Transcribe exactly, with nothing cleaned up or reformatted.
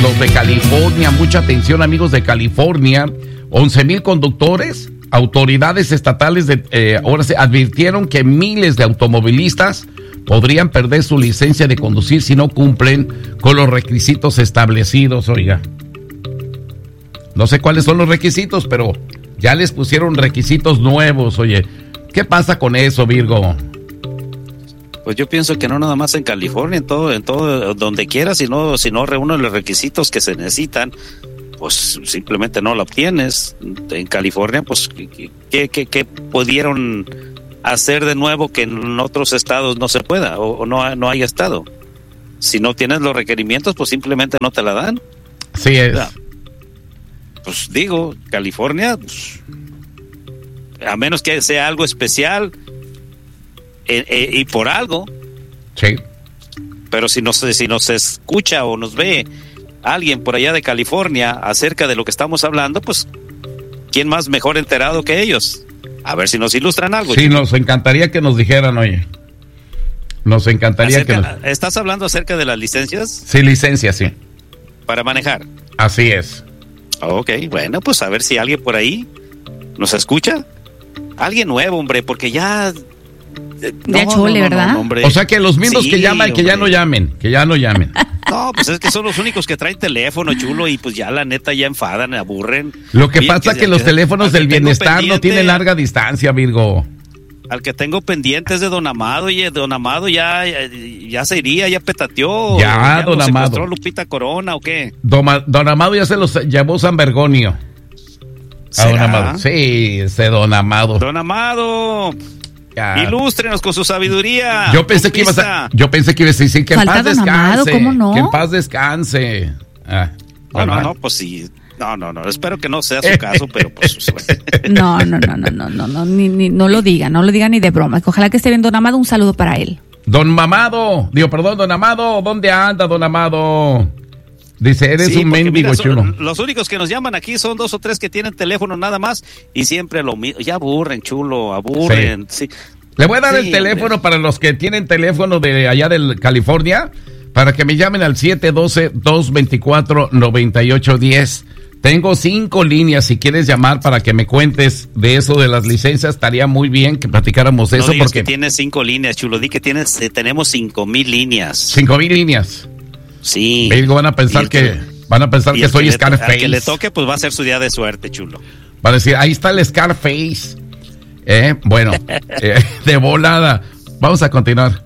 los de California. Mucha atención, amigos de California. once mil conductores. Autoridades estatales de, eh, ahora se advirtieron que miles de automovilistas podrían perder su licencia de conducir si no cumplen con los requisitos establecidos, oiga. No sé cuáles son los requisitos, pero ya les pusieron requisitos nuevos, oye. ¿Qué pasa con eso, Virgo? Pues yo pienso que no nada más en California, en todo, en todo, donde quiera, si no, si no reúnen los requisitos que se necesitan, pues simplemente no lo obtienes. En California, pues, ¿qué, qué, qué pudieron hacer de nuevo que en otros estados no se pueda o, o no, no haya estado? Si no tienes los requerimientos, pues simplemente no te la dan. Sí es. O sea, pues digo, California, pues, a menos que sea algo especial eh, eh, y por algo. Sí. Pero si nos, si nos escucha o nos ve alguien por allá de California acerca de lo que estamos hablando, pues, ¿quién más mejor enterado que ellos? A ver si nos ilustran algo. Sí, nos encantaría que nos dijeran, oye. Nos encantaría acerca, que nos... ¿Estás hablando acerca de las licencias? Sí, licencia, sí. Para manejar. Así es. Ok, bueno, pues a ver si alguien por ahí nos escucha. Alguien nuevo, hombre, porque ya... Eh, ya no, chole, no, no, ¿verdad? No, o sea que los mismos sí, que llaman, que hombre. ya no llamen, que ya no llamen. No, pues es que son los únicos que traen teléfono, chulo, y pues ya la neta ya enfadan, aburren. Lo que Bien, pasa es que, que los que, teléfonos del bienestar no tienen larga distancia, Virgo. Al que tengo pendientes de Don Amado, y Don Amado ya, ya, ya se iría, ya petateó. Ya, ya Don Amado. Lupita Corona o qué? Don, Don Amado ya se los llevó San Bergonio. A Don Amado. Sí, ese Don Amado. Don Amado. Ya. Ilústrenos con su sabiduría. Yo pensé que ibas a, yo pensé que ibas a decir que en paz descanse. Amado, ¿cómo no? Que en paz descanse. Ah, no, no, no, pues sí. No, no, no, espero que no sea su caso, pero pues... No, no, no, no, no, no, no, ni, ni, no lo diga, no lo diga ni de broma. Ojalá que esté bien Don Amado, un saludo para él. Don Mamado, digo, perdón, Don Amado, ¿dónde anda Don Amado? Dice, eres sí, un mendigo chulo. Los únicos que nos llaman aquí son dos o tres que tienen teléfono nada más y siempre lo mismo. Ya aburren, chulo, aburren. Sí. Sí. Le voy a dar sí, el teléfono hombre. Para los que tienen teléfono de allá de California, para que me llamen al siete uno dos, dos dos cuatro, nueve ocho uno cero. Tengo cinco líneas, si quieres llamar para que me cuentes de eso de las licencias, estaría muy bien que platicáramos eso. No digas porque que tienes cinco líneas, chulo, di que tienes, eh, tenemos cinco mil líneas. Cinco mil líneas. Sí. Virgo, van a pensar que, que van a pensar que soy que Scarface. Al que le toque, pues va a ser su día de suerte, chulo. Va a decir, ahí está el Scarface. Eh, bueno, eh, de volada. Vamos a continuar.